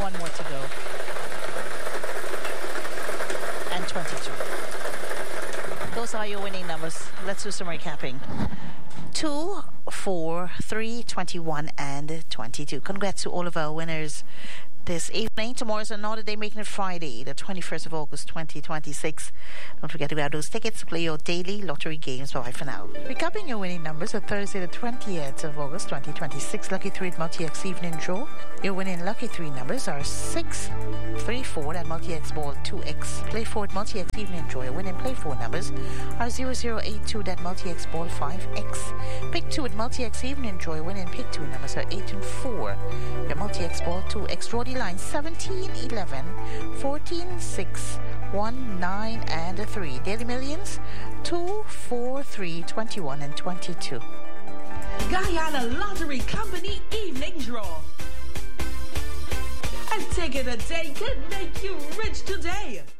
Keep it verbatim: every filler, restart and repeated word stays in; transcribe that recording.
One more to go. And twenty-two. Those are your winning numbers. Let's do some recapping. Two, four, three, twenty-one, and twenty-two. Congrats to all of our winners this evening. Tomorrow's another day, making it Friday, the twenty-first of August, twenty twenty-six. Don't forget to grab those tickets to play your daily lottery games. Bye for now. Recapping your winning numbers on Thursday, the twentieth of August, twenty twenty-six. Lucky three at Multi-X Evening Draw. Your winning lucky three numbers are six, three, four at Multi-X Ball two X. Play four at Multi-X Evening Draw. Your winning play four numbers are zero zero eight two at Multi-X Ball five X. Pick two at Multi-X Evening Draw. Your winning pick two numbers are eight and four. Your Multi-X Ball two X. Draw the line seventeen, eleven, fourteen, six, one, nine, and three. Daily Millions two, four, three, twenty-one, and twenty-two. Guyana Lottery Company Evening Draw. A ticket a day could make you rich today.